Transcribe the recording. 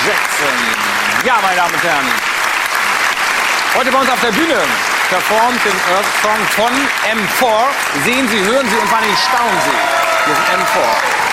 Jackson. Ja, meine Damen und Herren. Heute bei uns auf der Bühne performt den Earth Song von M4. Sehen Sie, hören Sie und vor allem staunen Sie. Hier ist M4.